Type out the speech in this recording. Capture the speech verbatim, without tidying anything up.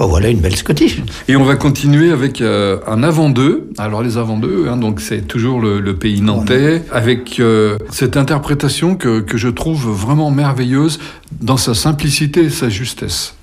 Oh, voilà une belle Scottish. Et on va continuer avec euh, un avant-deux. Alors les avant-deux, hein, donc c'est toujours le, le pays nantais, voilà. Avec euh, cette interprétation que, que je trouve vraiment merveilleuse dans sa simplicité et sa justesse.